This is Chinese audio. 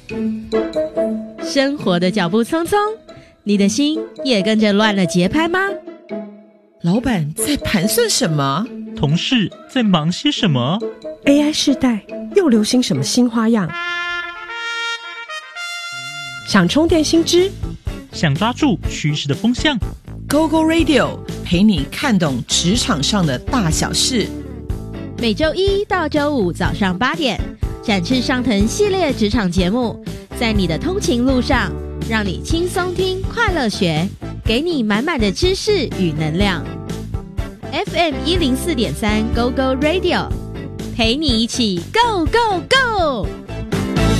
生活的脚步匆匆，你的心也跟着乱了节拍吗？ 老板在盘算什么？ 同事在忙些什么？ AI 世代又流行什么新花样？想充电新知， 想抓住趋势的风向， GoGo Radio 陪你看懂职场上的大小事。 每周一到周五早上8点，展翅上腾系列职场节目，在你的通勤路上，让你轻松听，快乐学，给你满满的知识与能量。FM 104.3 GoGo Radio， 陪你一起 Go Go Go！